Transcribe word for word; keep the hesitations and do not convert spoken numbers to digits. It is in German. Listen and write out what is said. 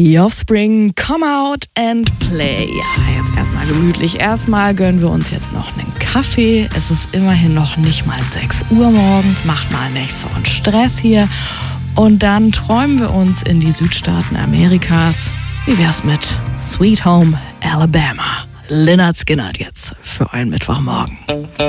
The Offspring, Come Out and Play. Ja, jetzt erstmal gemütlich. Erstmal gönnen wir uns jetzt noch einen Kaffee. Es ist immerhin noch nicht mal sechs Uhr morgens. Macht mal nicht so einen Stress hier. Und dann träumen wir uns in die Südstaaten Amerikas. Wie wär's mit Sweet Home Alabama? Lynyrd Skynyrd jetzt für einen Mittwochmorgen.